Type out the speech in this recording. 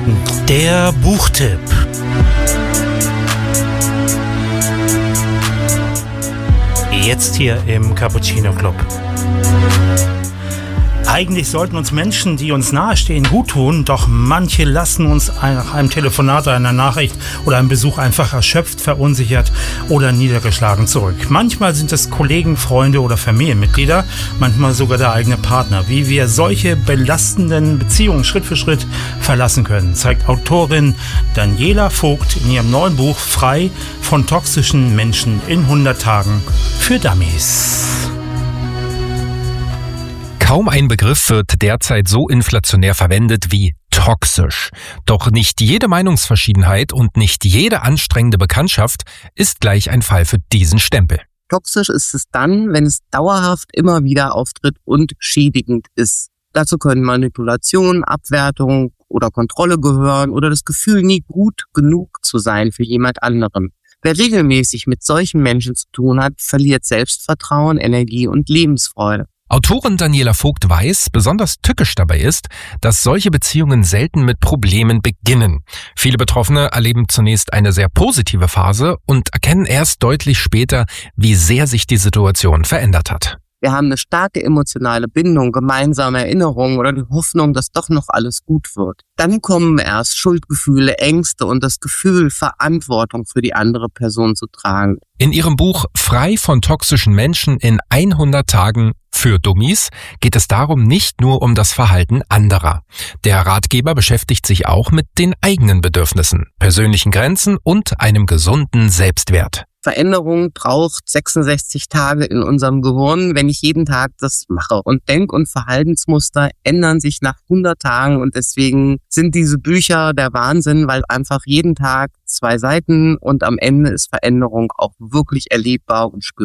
Der Buchtipp. Jetzt hier im Cappuccino Club. Eigentlich sollten uns Menschen, die uns nahestehen, gut tun, doch manche lassen uns nach einem Telefonat, einer Nachricht oder einem Besuch einfach erschöpft, verunsichert oder niedergeschlagen zurück. Manchmal sind es Kollegen, Freunde oder Familienmitglieder, manchmal sogar der eigene Partner. Wie wir solche belastenden Beziehungen Schritt für Schritt verlassen können, zeigt Autorin Daniela Vogt in ihrem neuen Buch Frei von toxischen Menschen in 100 Tagen für Dummies. Kaum ein Begriff wird derzeit so inflationär verwendet wie toxisch. Doch nicht jede Meinungsverschiedenheit und nicht jede anstrengende Bekanntschaft ist gleich ein Fall für diesen Stempel. Toxisch ist es dann, wenn es dauerhaft immer wieder auftritt und schädigend ist. Dazu können Manipulation, Abwertung oder Kontrolle gehören oder das Gefühl, nie gut genug zu sein für jemand anderen. Wer regelmäßig mit solchen Menschen zu tun hat, verliert Selbstvertrauen, Energie und Lebensfreude. Autorin Daniela Vogt weiß, besonders tückisch dabei ist, dass solche Beziehungen selten mit Problemen beginnen. Viele Betroffene erleben zunächst eine sehr positive Phase und erkennen erst deutlich später, wie sehr sich die Situation verändert hat. Wir haben eine starke emotionale Bindung, gemeinsame Erinnerungen oder die Hoffnung, dass doch noch alles gut wird. Dann kommen erst Schuldgefühle, Ängste und das Gefühl, Verantwortung für die andere Person zu tragen. In ihrem Buch Frei von toxischen Menschen in 100 Tagen für Dummies geht es darum nicht nur um das Verhalten anderer. Der Ratgeber beschäftigt sich auch mit den eigenen Bedürfnissen, persönlichen Grenzen und einem gesunden Selbstwert. Veränderung braucht 66 Tage in unserem Gehirn, wenn ich jeden Tag das mache. Und Denk- und Verhaltensmuster ändern sich nach 100 Tagen und deswegen sind diese Bücher der Wahnsinn, weil einfach jeden Tag 2 Seiten und am Ende ist Veränderung auch wirklich erlebbar und spürbar.